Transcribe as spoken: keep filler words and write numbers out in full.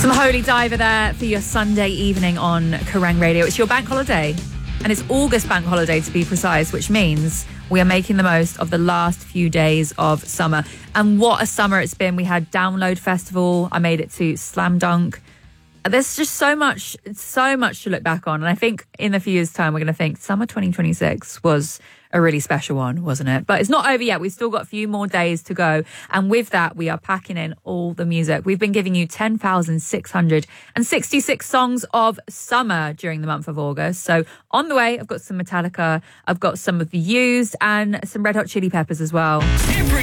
Some Holy Diver there for your Sunday evening on Kerrang Radio. It's your bank holiday, and it's August bank holiday to be precise, which means we are making the most of the last few days of summer. And what a summer it's been. We had Download Festival. I made it to Slam Dunk. There's just so much, so much to look back on. And I think in a few years' time, we're going to think summer twenty twenty-six was a really special one, wasn't it? But it's not over yet. We've still got a few more days to go. And with that, we are packing in all the music. We've been giving you ten thousand six hundred sixty-six songs of summer during the month of August. So on the way, I've got some Metallica, I've got some of the Used and some Red Hot Chili Peppers as well. Every